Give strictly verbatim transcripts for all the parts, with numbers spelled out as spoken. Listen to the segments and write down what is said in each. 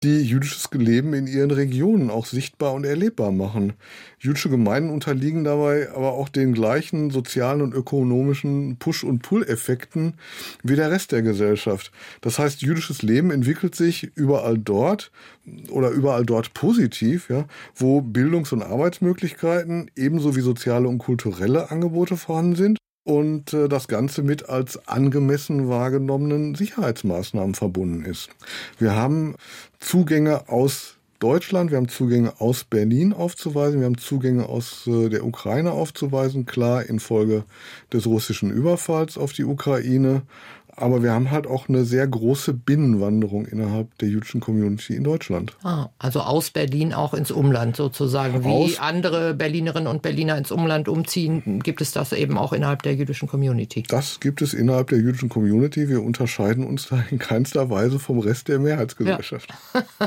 die jüdisches Leben in ihren Regionen auch sichtbar und erlebbar machen. Jüdische Gemeinden unterliegen dabei aber auch den gleichen sozialen und ökonomischen Push- und Pull-Effekten wie der Rest der Gesellschaft. Das heißt, jüdisches Leben entwickelt sich überall dort oder überall dort positiv, ja, wo Bildungs- und Arbeitsmöglichkeiten ebenso wie soziale und kulturelle Angebote vorhanden sind. Und äh, das Ganze mit als angemessen wahrgenommenen Sicherheitsmaßnahmen verbunden ist. Wir haben Zugänge aus Deutschland, wir haben Zugänge aus Berlin aufzuweisen, wir haben Zugänge aus äh, der Ukraine aufzuweisen, klar infolge des russischen Überfalls auf die Ukraine. Aber wir haben halt auch eine sehr große Binnenwanderung innerhalb der jüdischen Community in Deutschland. Ah, also aus Berlin auch ins Umland sozusagen. Wie aus andere Berlinerinnen und Berliner ins Umland umziehen, gibt es das eben auch innerhalb der jüdischen Community? Das gibt es innerhalb der jüdischen Community. Wir unterscheiden uns da in keinster Weise vom Rest der Mehrheitsgesellschaft. Ja.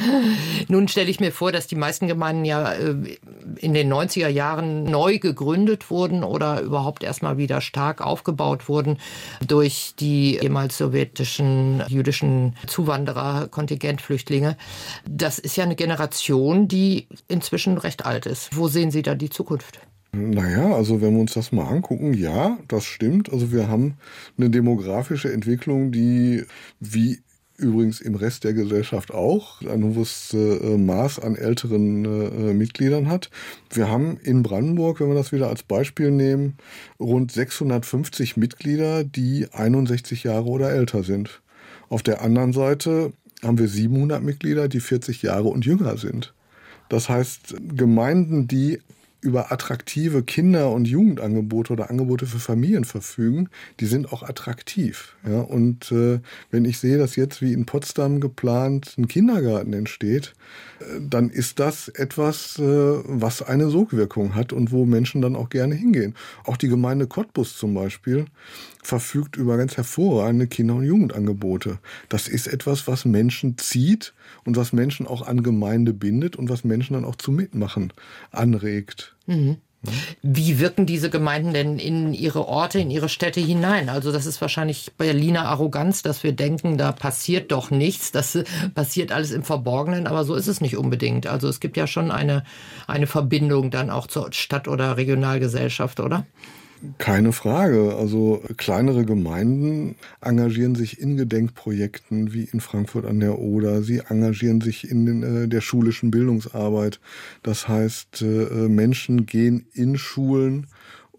Nun stelle ich mir vor, dass die meisten Gemeinden ja in den neunziger Jahren neu gegründet wurden oder überhaupt erstmal wieder stark aufgebaut wurden durch die die ehemals sowjetischen jüdischen Zuwanderer, Kontingentflüchtlinge. Das ist ja eine Generation, die inzwischen recht alt ist. Wo sehen Sie da die Zukunft? Naja, also wenn wir uns das mal angucken, ja, das stimmt. Also wir haben eine demografische Entwicklung, die wie übrigens im Rest der Gesellschaft auch ein hohes äh, Maß an älteren äh, Mitgliedern hat. Wir haben in Brandenburg, wenn wir das wieder als Beispiel nehmen, rund sechshundertfünfzig Mitglieder, die einundsechzig Jahre oder älter sind. Auf der anderen Seite haben wir siebenhundert Mitglieder, die vierzig Jahre und jünger sind. Das heißt, Gemeinden, die über attraktive Kinder- und Jugendangebote oder Angebote für Familien verfügen, die sind auch attraktiv. Ja, und äh, wenn ich sehe, dass jetzt wie in Potsdam geplant ein Kindergarten entsteht, äh, dann ist das etwas, äh, was eine Sogwirkung hat und wo Menschen dann auch gerne hingehen. Auch die Gemeinde Cottbus zum Beispiel verfügt über ganz hervorragende Kinder- und Jugendangebote. Das ist etwas, was Menschen zieht und was Menschen auch an Gemeinde bindet und was Menschen dann auch zum Mitmachen anregt. Mhm. Wie wirken diese Gemeinden denn in ihre Orte, in ihre Städte hinein? Also das ist wahrscheinlich Berliner Arroganz, dass wir denken, da passiert doch nichts, das passiert alles im Verborgenen, aber so ist es nicht unbedingt. Also es gibt ja schon eine, eine Verbindung dann auch zur Stadt- oder Regionalgesellschaft, oder? Keine Frage. Also kleinere Gemeinden engagieren sich in Gedenkprojekten wie in Frankfurt an der Oder. Sie engagieren sich in den, äh, der schulischen Bildungsarbeit. Das heißt, äh, Menschen gehen in Schulen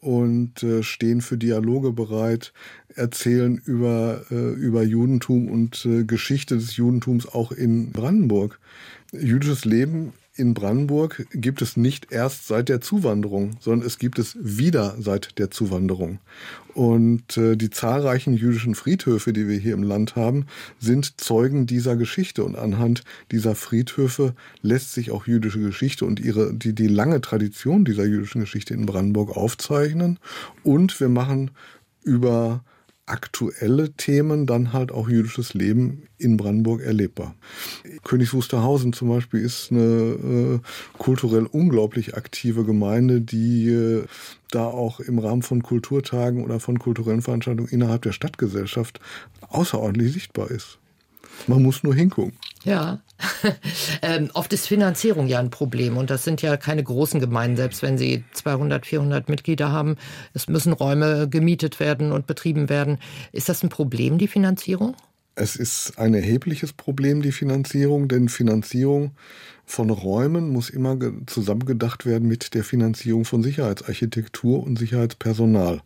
und äh, stehen für Dialoge bereit, erzählen über, äh, über Judentum und äh, Geschichte des Judentums auch in Brandenburg. Jüdisches Leben in Brandenburg gibt es nicht erst seit der Zuwanderung, sondern es gibt es wieder seit der Zuwanderung. Und äh, die zahlreichen jüdischen Friedhöfe, die wir hier im Land haben, sind Zeugen dieser Geschichte. Und anhand dieser Friedhöfe lässt sich auch jüdische Geschichte und ihre, die, die lange Tradition dieser jüdischen Geschichte in Brandenburg aufzeichnen. Und wir machen über aktuelle Themen dann halt auch jüdisches Leben in Brandenburg erlebbar. Königs Wusterhausen zum Beispiel ist eine äh, kulturell unglaublich aktive Gemeinde, die äh, da auch im Rahmen von Kulturtagen oder von kulturellen Veranstaltungen innerhalb der Stadtgesellschaft außerordentlich sichtbar ist. Man muss nur hingucken. Ja, ähm, oft ist Finanzierung ja ein Problem und das sind ja keine großen Gemeinden, selbst wenn sie zweihundert, vierhundert Mitglieder haben. Es müssen Räume gemietet werden und betrieben werden. Ist das ein Problem, die Finanzierung? Es ist ein erhebliches Problem, die Finanzierung, denn Finanzierung von Räumen muss immer zusammengedacht werden mit der Finanzierung von Sicherheitsarchitektur und Sicherheitspersonal.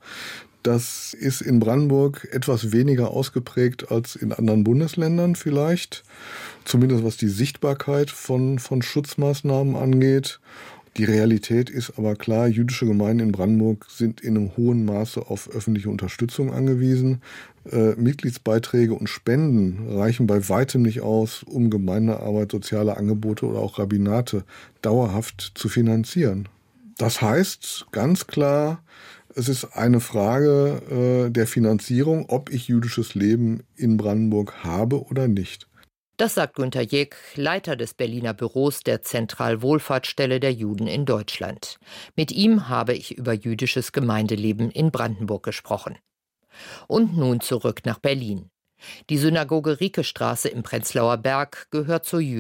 Das ist in Brandenburg etwas weniger ausgeprägt als in anderen Bundesländern vielleicht, zumindest was die Sichtbarkeit von, von Schutzmaßnahmen angeht. Die Realität ist aber klar, jüdische Gemeinden in Brandenburg sind in einem hohen Maße auf öffentliche Unterstützung angewiesen. Äh, Mitgliedsbeiträge und Spenden reichen bei weitem nicht aus, um Gemeindearbeit, soziale Angebote oder auch Rabbinate dauerhaft zu finanzieren. Das heißt ganz klar, es ist eine Frage äh, der Finanzierung, ob ich jüdisches Leben in Brandenburg habe oder nicht. Das sagt Günter Jeck, Leiter des Berliner Büros der Zentralwohlfahrtsstelle der Juden in Deutschland. Mit ihm habe ich über jüdisches Gemeindeleben in Brandenburg gesprochen. Und nun zurück nach Berlin. Die Synagoge Riekestraße im Prenzlauer Berg gehört zur Jüdischen